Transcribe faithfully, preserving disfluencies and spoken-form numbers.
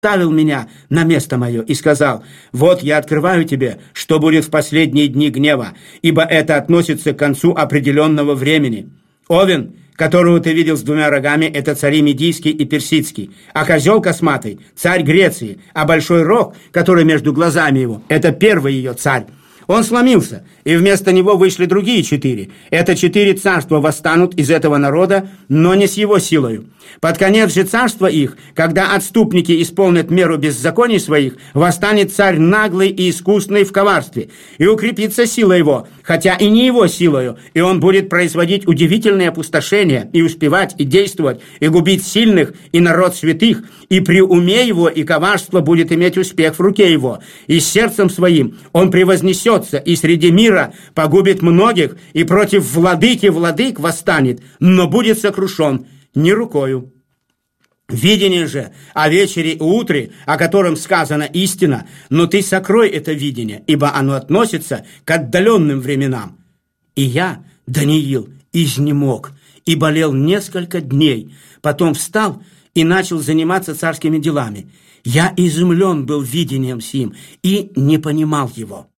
поставил меня на место мое и сказал: «Вот я открываю тебе, что будет в последние дни гнева, ибо это относится к концу определенного времени. Овен, которого ты видел с двумя рогами, это цари Медийский и Персидский, а козел косматый – царь Греции, а большой рог, который между глазами его, это первый ее царь. Он сломился, и вместо него вышли другие четыре. Это четыре царства восстанут из этого народа, но не с его силою. Под конец же царства их, когда отступники исполнят меру беззаконий своих, восстанет царь наглый и искусный в коварстве, и укрепится сила его, хотя и не его силою, и он будет производить удивительные опустошения, и успевать, и действовать, и губить сильных, и народ святых, и при уме его, и коварство будет иметь успех в руке его, и с сердцем своим он превознесется, и среди мира погубит многих, и против владыки владык восстанет, но будет сокрушен не рукою. Видение же о вечере и утре, о котором сказана истина, но ты сокрой это видение, ибо оно относится к отдаленным временам. И я, Даниил, изнемог и болел несколько дней, потом встал и начал заниматься царскими делами. Я изумлен был видением сим и не понимал его.